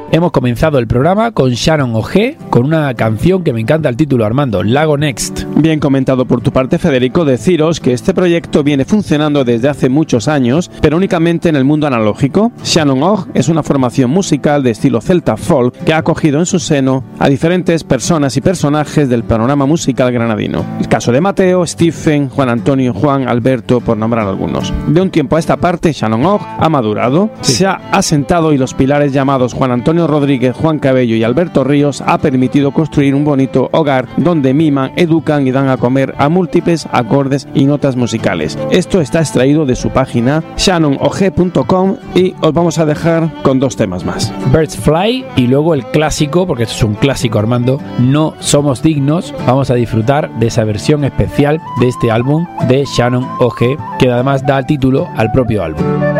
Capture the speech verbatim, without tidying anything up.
hemos comenzado el programa con Shannon O'G, con una canción que me encanta el título, Armando, Lago Next. Bien comentado por tu parte, Federico. Deciros que este proyecto viene funcionando desde hace muchos años, pero únicamente en el mundo analógico. Shannon O'G es una formación musical de estilo celta folk que ha acogido en su seno a diferentes personas y personajes del panorama musical granadino. El caso de Mateo, Stephen, Juan Antonio, Juan, Alberto, por nombrar algunos. De un tiempo a esta parte, Shannon O'G ha madurado, sí. se ha asentado y los pilares llamados Juan Antonio Rodríguez, Juan Cabello y Alberto Ríos ha permitido construir un bonito hogar donde miman, educan y dan a comer a múltiples acordes y notas musicales. Esto está extraído de su página shannon o g punto com y os vamos a dejar con dos temas más. Birds Fly y luego el clásico, porque esto es un clásico, Armando, No Somos Dignos. Vamos a disfrutar de esa versión especial de este álbum de Shannon O'G, que además da título al propio álbum.